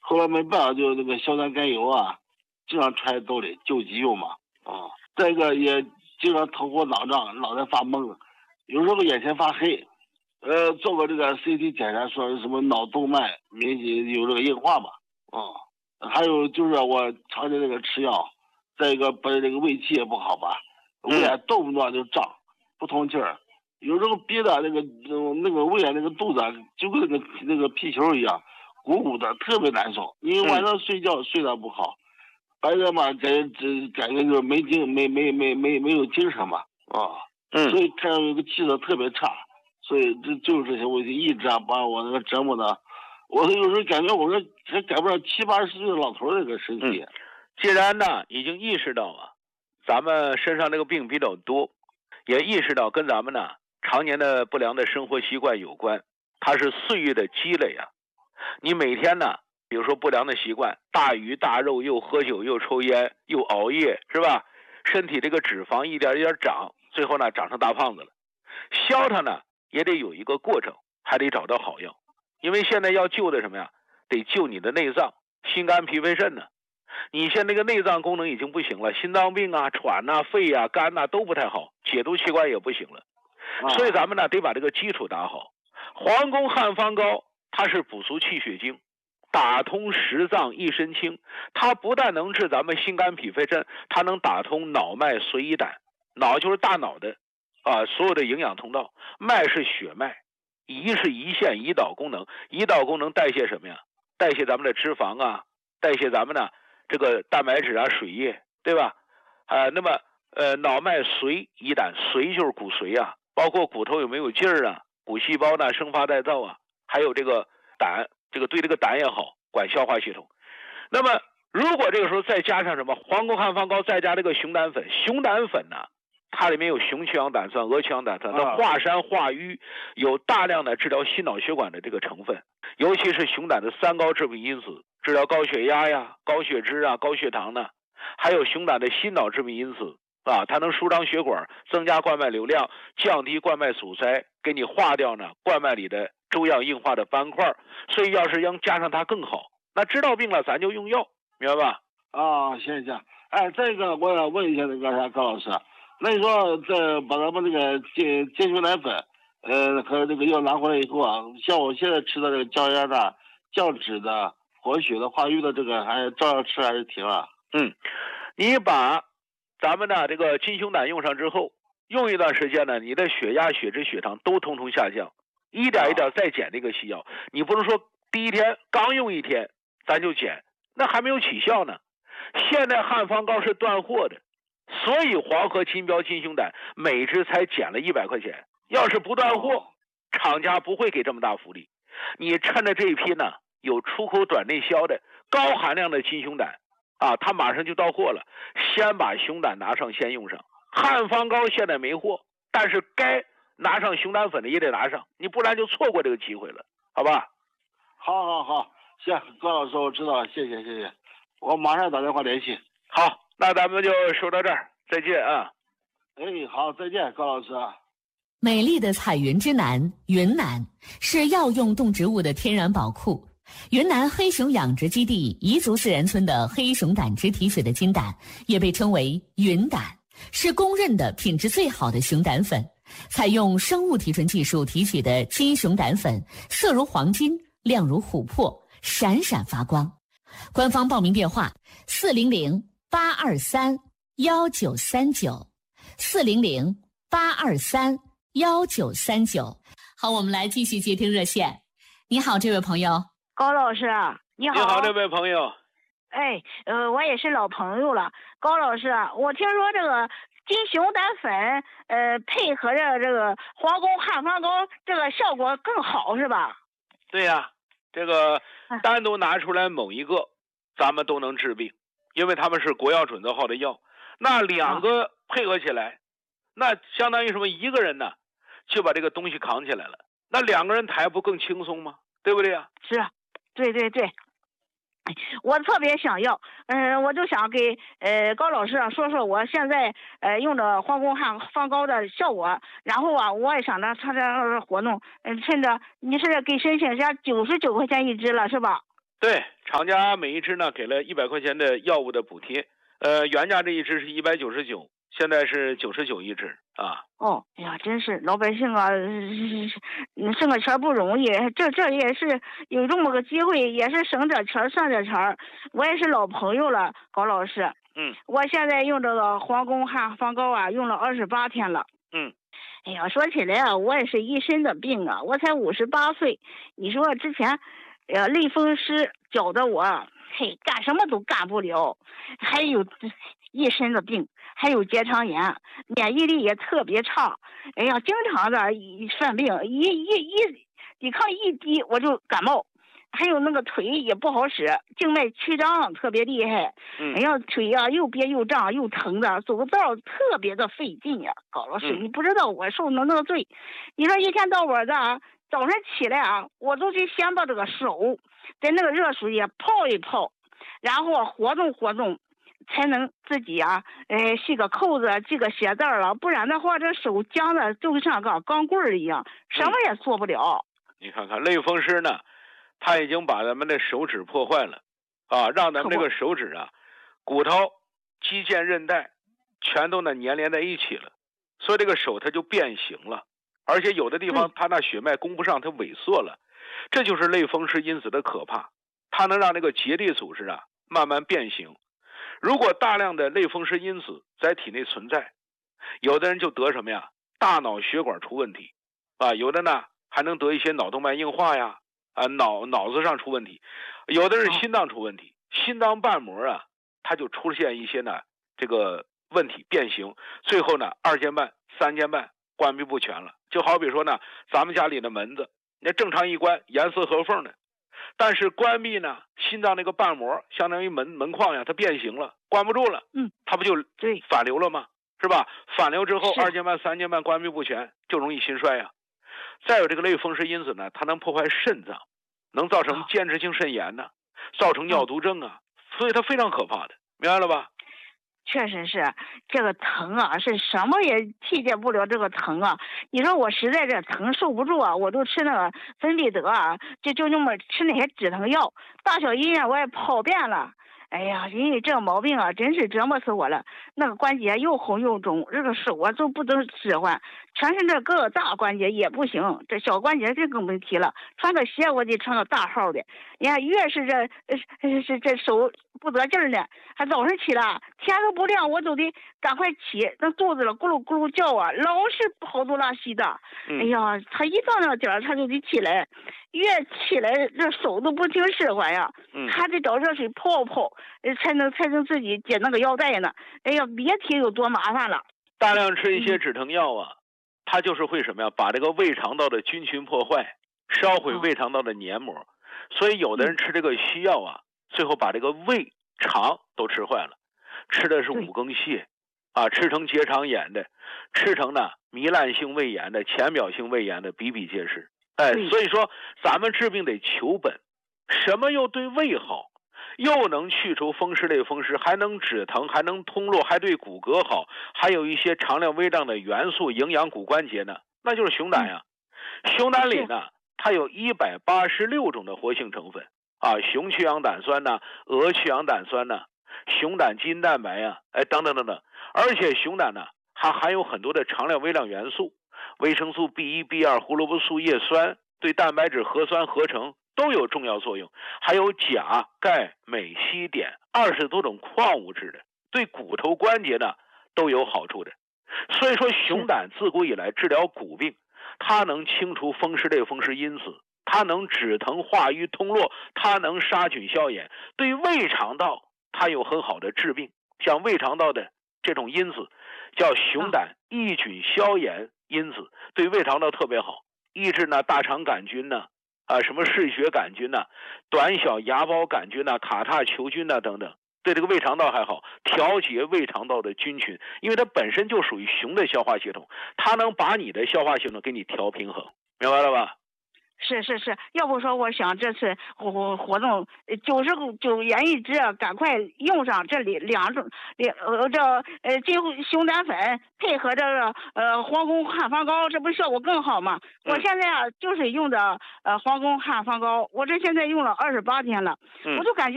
后来没办法，就那个硝酸甘油啊，经常揣兜里救急用嘛。再一个也经常头昏脑胀，脑袋发懵，有时候眼前发黑。做过这个 CT 检查，说是什么脑动脉明显有这个硬化嘛。还有就是我常年这个吃药，再一个本身这个胃气也不好吧，胃啊动不动就胀，不通气儿，有时候憋的那个胃啊那个肚子啊，就跟那个皮球一样，鼓鼓的，特别难受。因为晚上睡觉睡得不好，白天嘛感觉就是没有精神嘛。所以看上有个气色特别差。所以就是这些问题一直把我那个折磨的，我有时候感觉我说还赶不上70、80岁的老头这个身体。 既然呢已经意识到啊，咱们身上这个病比较多，也意识到跟咱们呢常年的不良的生活习惯有关，它是岁月的积累啊。你每天呢，比如说不良的习惯，大鱼大肉，又喝酒又抽烟又熬夜，是吧？身体这个脂肪一点一点长，最后呢长成大胖子了。消它呢也得有一个过程，还得找到好药。因为现在要救的什么呀？得救你的内脏，心肝脾肺肾呢。你现在这个内脏功能已经不行了，心脏病啊、喘啊、肺啊、肝啊都不太好，解毒器官也不行了。所以咱们呢得把这个基础打好。黄宫汉方膏它是补足气血经，打通十脏一身轻，它不但能治咱们心肝脾肺肾，它能打通脑脉髓胰胆。脑就是大脑的所有的营养通道，脉是血脉，胰是胰腺胰岛功能，胰岛功能代谢什么呀？代谢咱们的脂肪啊，代谢咱们呢这个蛋白质啊、水液，对吧？那么脑脉髓胰胆，髓就是骨髓啊，包括骨头有没有劲儿啊，骨细胞呢生发代造啊，还有这个胆，这个对这个胆也好，管消化系统。那么如果这个时候再加上什么黄宫汉方膏，再加这个熊胆粉，熊胆粉呢它里面有雄曲氧胆酸、鹅曲氧胆酸，它化山化瘀，有大量的治疗心脑血管的这个成分，尤其是熊胆的3高致病因子，治疗高血压呀、高血脂啊、高血糖呢，还有熊胆的心脑致病因子它能舒张血管，增加灌脉流量，降低灌脉阻塞，给你化掉呢灌脉里的粥样硬化的斑块。所以要是要加上它更好，那知道病了咱就用药，明白吧？ 行。再一个我要问一下那个高老师，那你说把咱们这个健雄胆粉和这个药拿回来以后啊，像我现在吃的这个降压的、降脂的、活血的、化瘀的，这个还照样吃还是停啊？ 你把咱们的这个金雄胆用上之后，用一段时间呢，你的血压、血脂、血糖都统统下降，一点一点再减这个西药。你不能说第一天刚用1天咱就减，那还没有起效呢。现在汉方膏是断货的，所以黄河金标金雄胆每支才减了100块钱。要是不断货，厂家不会给这么大福利。你趁着这一批呢有出口短内销的高含量的金雄胆它马上就到货了，先把熊胆拿上，先用上。汉方膏现在没货，但是该拿上熊胆粉的也得拿上，你不然就错过这个机会了，好吧？ 好，行，高老师我知道了，谢谢，我马上打电话联系。 好，那咱们就说到这儿，再见啊。 好，再见，高老师。 美丽的彩云之南云南是药用动植物的天然宝库。云南黑熊养殖基地彝族自然村的黑熊胆汁提取的金胆也被称为云胆，是公认的品质最好的熊胆粉。采用生物提纯技术提取的金熊胆粉，色如黄金，亮如琥珀，闪闪发光。官方报名电话400-823-1939，400-823-1939。好，我们来继续接听热线。你好，这位朋友。 高老师，你好。 你好，这位朋友。 我也是老朋友了。高老师，我听说这个金熊胆粉，配合着这个黄宫汉方膏，这个效果更好，是吧？ 对呀，这个单独拿出来某一个，咱们都能治病，因为他们是国药准字号的药。那2个配合起来，那相当于什么？一个人呢，就把这个东西扛起来了。那2个人抬不更轻松吗？对不对呀？ 是，对。我特别想要，我就想给高老师说说我现在用的黄宫汉方膏的效果，然后我也想着参加活动，趁着你是给申请下99块钱一支了，是吧？ 对，厂家每一支呢给了100块钱的药物的补贴，原价这一支是199，现在是99一支啊。 哦，哎呀，真是老百姓啊，挣个钱不容易，这也是有这么个机会，也是省点钱算点钱。我也是老朋友了，高老师。我现在用这个黄宫汉方膏啊，用了28天了。哎呀，说起来啊，我也是一身的病啊，我才58岁。你说之前，类风湿搅得我，嘿，干什么都干不了，还有一身的病，还有结肠炎，免疫力也特别差。哎呀，经常的犯病，抵抗一低我就感冒。还有那个腿也不好使，静脉曲张特别厉害。哎呀，腿呀又憋又胀又疼的，走个道特别的费劲呀。高老师，你不知道我受那个罪。你说一天到晚的早上起来啊，我都得先把这个手在那个热水里泡一泡，然后活动活动，才能自己啊，系个扣子，系个鞋带了，不然的话这手僵的就像个钢棍一样，什么也做不了。 你看看类风湿呢，它已经把咱们的手指破坏了，啊，让咱们这个手指啊，骨头、肌腱、韧带全都呢粘连在一起了，所以这个手它就变形了，而且有的地方它那血脉供不上，它萎缩了，这就是类风湿因子的可怕，它能让这个结缔组织啊慢慢变形。如果大量的类风湿因子在体内存在，有的人就得什么大脑血管出问题啊，有的呢还能得一些脑动脉硬化呀，脑子上出问题，有的是心脏出问题，心脏瓣膜啊它就出现一些呢这个问题变形，最后呢2间半3间半关闭不全了。就好比说呢咱们家里的门子，那正常一关严丝合缝的，但是关闭呢心脏那个瓣膜相当于门框呀，它变形了，关不住了，它不就反流了吗？是吧？反流之后2间半3间半关闭不全，就容易心衰呀。再有这个类风湿因子呢，它能破坏肾脏，能造成间质性肾炎呢，造成尿毒症啊，所以它非常可怕的，明白了吧？ 确实是，这个疼啊，是什么也替代不了这个疼啊！你说我实在这疼受不住啊，我都吃那个芬必得啊，就那么吃那些止疼药，大小医院我也跑遍了。哎呀，因为这个毛病啊，真是折磨死我了。那个关节又红又肿，这个手啊都不能使唤，全是这个大关节也不行，这小关节这更没提了。穿个鞋我得穿个大号的，你看越是这手不得劲儿呢，还早上起来天都不亮我都得赶快起，那肚子了咕噜咕噜叫啊，老是好多拉稀的。哎呀，他一到那点儿他就得起来，越起来这手都不听使唤呀，还得找热水泡泡，才能自己解那个腰带呢。哎呀，别提有多麻烦了。 大量吃一些止疼药啊，它就是会什么呀？把这个胃肠道的菌群破坏，烧毁胃肠道的黏膜。所以有的人吃这个西药啊，最后把这个胃肠都吃坏了。吃的是五更泻啊，吃成结肠炎的，吃成呢糜烂性胃炎的、浅表性胃炎的比比皆是。所以说咱们治病得求本，什么又对胃好，又能去除风湿类风湿，还能止疼，还能通络，还对骨骼好，还有一些常量微量的元素营养骨关节呢，那就是熊胆呀。熊胆里呢它有186种的活性成分啊，熊去氧胆酸呢，鹅去氧胆酸呢，熊胆基因蛋白呀，等等等等。而且熊胆呢还含有很多的常量微量元素，维生素 B1、B2、胡萝卜素叶酸，对蛋白质核酸合成都有重要作用，还有钾、钙、镁、硒、碘20多种矿物质的，对骨头关节呢都有好处的。所以说熊胆自古以来治疗骨病，它能清除风湿类风湿因子，它能止疼化瘀通络，它能杀菌消炎，对胃肠道它有很好的治病。像胃肠道的这种因子叫熊胆抑菌消炎因子，对胃肠道特别好，抑制呢大肠杆菌呢，什么嗜血杆菌呢，短小芽孢杆菌呢，卡塔球菌呢等等，对这个胃肠道还好，调节胃肠道的菌群，因为它本身就属于熊的消化系统，它能把你的消化系统给你调平衡，明白了吧？ 是，要不说我想这次活动，就愿意赶快用上这两种金熊胆粉配合这个皇宫汉方膏，这不效果更好吗？我现在啊就是用的皇宫汉方膏，我这现在用了28天了，我就感觉